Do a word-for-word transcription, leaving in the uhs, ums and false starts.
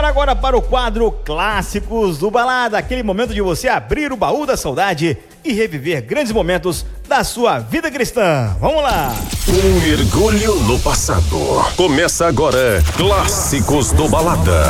Bora agora para o quadro Clássicos do Balada, aquele momento de você abrir o baú da saudade e reviver grandes momentos da sua vida cristã. Vamos lá! Um mergulho no passado. Começa agora Clássicos do Balada.